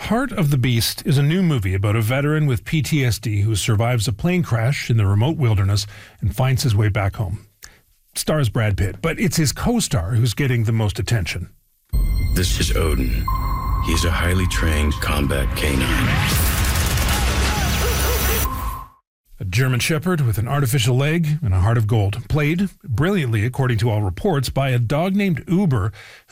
Heart of the Beast is a new movie about a veteran with PTSD who survives a plane crash in the remote wilderness and finds his way back home. Stars Brad Pitt, but it's his co-star who's getting the most attention. This is Odin. He's a highly trained combat canine. A German Shepherd with an artificial leg and a heart of gold, played brilliantly, according to all reports, by a dog named Uber,